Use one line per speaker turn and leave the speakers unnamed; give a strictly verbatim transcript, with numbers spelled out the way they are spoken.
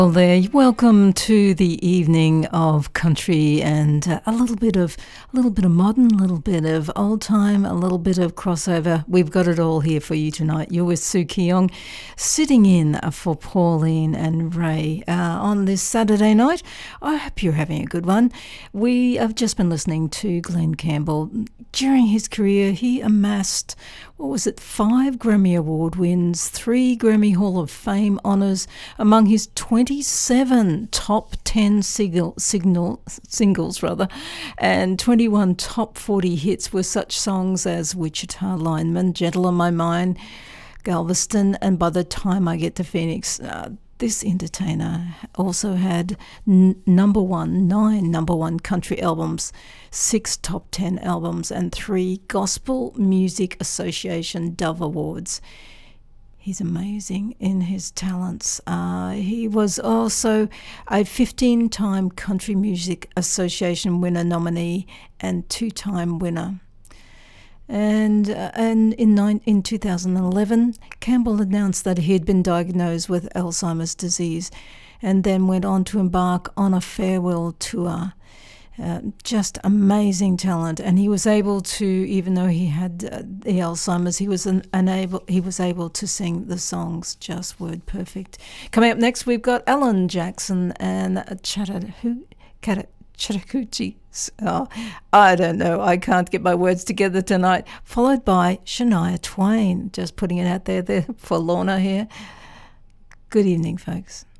Well, there. Welcome to the evening of country and uh, a little bit of a little bit of modern, a little bit of old time, a little bit of crossover. We've got it all here for you tonight. You're with Sue Keong, sitting in for Pauline and Ray uh, on this Saturday night. I hope you're having a good one. We have just been listening to Glenn Campbell. During his career, he amassed, what was it, five Grammy Award wins, three Grammy Hall of Fame honours among his twenty-seven top ten signal, signal, singles rather, and twenty-one top forty hits with such songs as Wichita Lineman, Gentle on My Mind, Galveston, and By the Time I Get to Phoenix. Uh, This entertainer also had n- number one, nine number one country albums, six top ten albums, and three Gospel Music Association Dove Awards. He's amazing in his talents. Uh, he was also a fifteen-time Country Music Association winner nominee and two-time winner. And uh, and in nine, in two thousand eleven, Campbell announced that he had been diagnosed with Alzheimer's disease, and then went on to embark on a farewell tour. Uh, just amazing talent, and he was able to, even though he had uh, the Alzheimer's, he was an, unable. He was able to sing the songs just word perfect. Coming up next, we've got Alan Jackson and Chattahoo. Chattahoochee. Oh, I don't know. I can't get my words together tonight. Followed by Shania Twain. Just putting it out there, there for Lorna here. Good evening, folks.